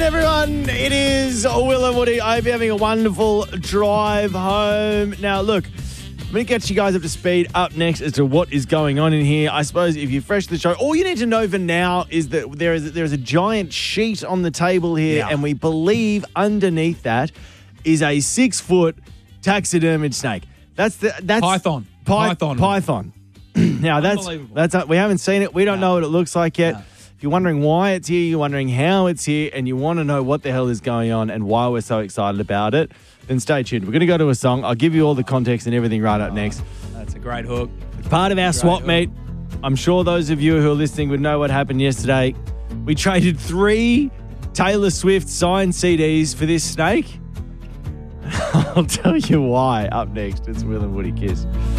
everyone. It is Will and Woody. I hope you're having a wonderful drive home. Now, look, I'm going to get you guys up to speed up next as to what is going on in here. I suppose if you're fresh to the show, all you need to know for now is that there is a giant sheet on the table here, and we believe underneath that is a 6-foot taxidermied snake. That's Python. Python. Now, that's we haven't seen it. We don't know what it looks like yet. If you're wondering why it's here, you're wondering how it's here, and you want to know what the hell is going on and why we're so excited about it, then stay tuned. We're going to go to a song. I'll give you all the context and everything right up next. That's a great hook. Part of our swap meet. I'm sure those of you who are listening would know what happened yesterday. We traded 3 Taylor Swift signed CDs for this snake. I'll tell you why up next. It's Will and Woody Kiss.